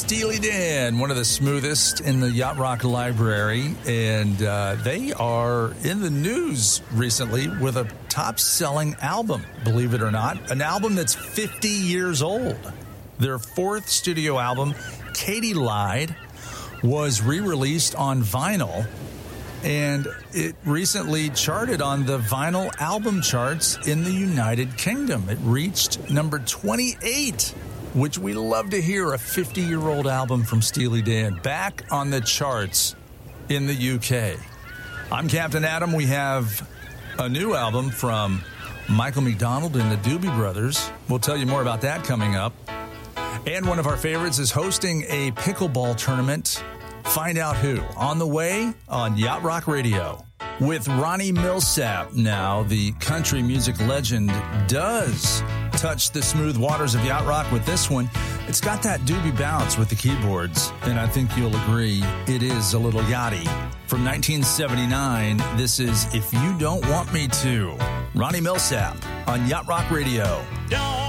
Steely Dan, one of the smoothest in the Yacht Rock library, and they are in the news recently with a top-selling album, believe it or not, an album that's 50 years old. Their fourth studio album, Katy Lied, was re-released on vinyl, and it recently charted on the vinyl album charts in the United Kingdom. It reached number 28, which we love to hear, a 50-year-old album from Steely Dan back on the charts in the UK. I'm Captain Adam. We have a new album from Michael McDonald and the Doobie Brothers. We'll tell you more about that coming up. And one of our favorites is hosting a pickleball tournament. Find out who. On the way on Yacht Rock Radio. With Ronnie Milsap now, the country music legend does touch the smooth waters of Yacht Rock with this one. It's got that doobie bounce with the keyboards, and I think you'll agree it is a little yachty. From 1979, this is If You Don't Want Me To. Ronnie Milsap on Yacht Rock Radio.